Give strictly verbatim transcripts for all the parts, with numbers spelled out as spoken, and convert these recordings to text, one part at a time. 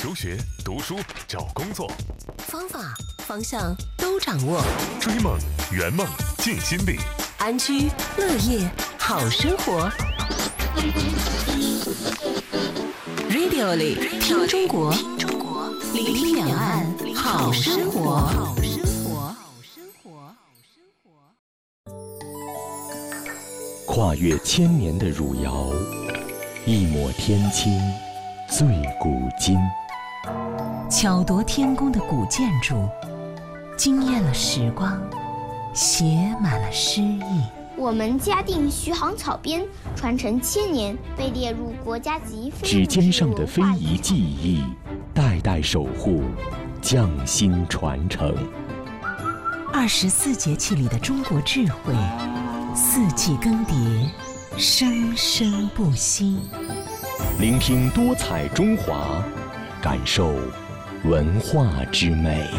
留学、读书、找工作， 方法、方向都掌握。 追梦、圆梦、尽心力， 安居乐业，好生活。Radio 里听中国，聆听两岸好生活。好生活，好生活，好生活。 跨越千年的汝窑，一抹天青，醉古今。 巧夺天工的古建筑，惊艳了时光，写满了诗意。 我们嘉定徐杭草编传承千年，被列入国家级非指尖上的非遗技艺，代代守护，匠心传承。 二十四节气里的中国智慧，四季更迭，生生不息。 聆听多彩中华，感受文化之美。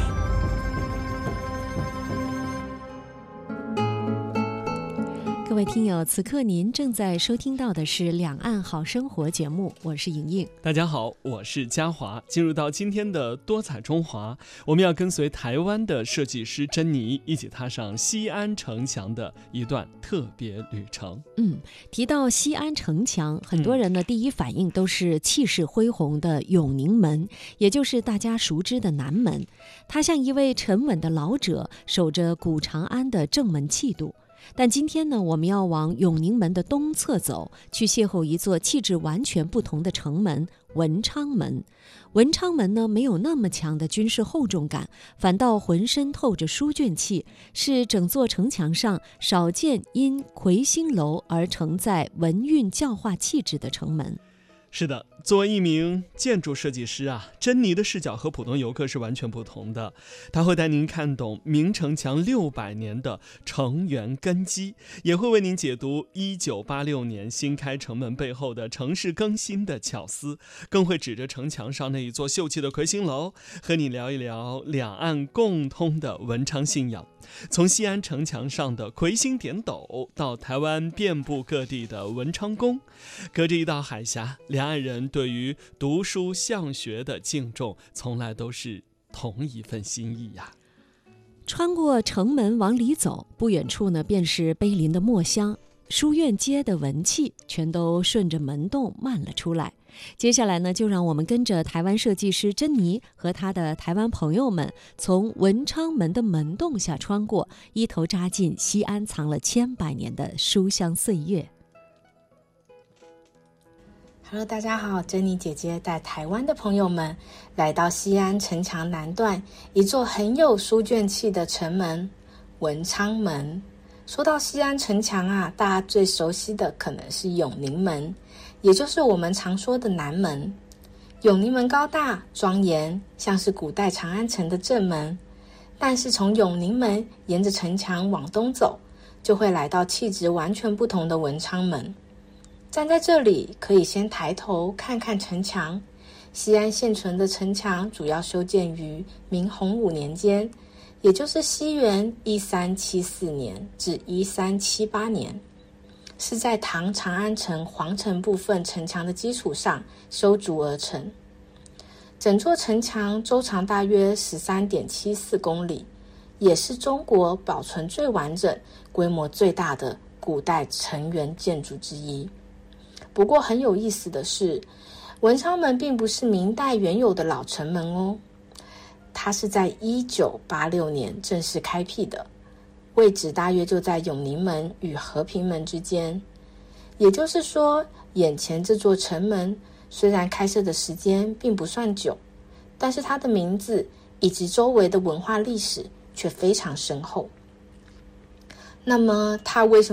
各位听友，此刻您正在收听到的是《两岸好生活》节目，我是莹莹。 大家好，我是嘉华。进入到今天的多彩中华，我们要跟随台湾的设计师珍妮一起踏上西安城墙的一段特别旅程。 嗯，提到西安城墙，很多人的第一反应都是气势恢宏的永宁门，也就是大家熟知的南门。它像一位沉稳的老者，守着古长安的正门气度。但今天呢，我们要往永宁门的东侧走，去邂逅一座气质完全不同的城门——文昌门。文昌门呢，没有那么强的军事厚重感，反倒浑身透着书卷气，是整座城墙上少见因魁星楼而承载文韵教化气质的城门。 是的，作为一名建筑设计师啊，珍妮的视角和普通游客是完全不同的。他会带您看懂明城墙六百年的城垣根基，也会为您解读一九八六年新开城门背后的城市更新的巧思，更会指着城墙上那一座秀气的魁星楼，和你聊一聊两岸共通的文昌信仰。从西安城墙上的魁星点斗，到台湾遍布各地的文昌宫，隔着一道海峡，两岸人对于读书向学的敬重，从来都是同一份心意呀。 穿过城门往里走，不远处呢，便是碑林的墨香，书院街的文气全都顺着门洞漫了出来。接下来呢，就让我们跟着台湾设计师珍妮和他的台湾朋友们，从文昌门的门洞下穿过，一头扎进西安藏了千百年的书香岁月。 Hello， 大家好，珍妮姐姐带台湾的朋友们来到西安城墙南段一座很有书卷气的城门——文昌门。说到西安城墙啊，大家最熟悉的可能是永宁门，也就是我们常说的南门。永宁门高大庄严，像是古代长安城的正门，但是从永宁门沿着城墙往东走，就会来到气质完全不同的文昌门。站在这里，可以先抬头看看城墙。西安现存的城墙主要修建于明洪武年间，也就是西元一三七四年至一三七八年，是在唐长安城皇城部分城墙的基础上修筑而成。整座城墙周长大约 十三点七四公里，也是中国保存最完整、规模最大的古代城垣建筑之一。不过很有意思的是，文昌门并不是明代原有的老城门哦，它是在一九八六年正式开辟的，位置大约就在永宁门与和平门之间。也就是说，眼前这座城门虽然开设的时间并不算久，但是它的名字以及周围的文化历史却非常深厚。那么它为什么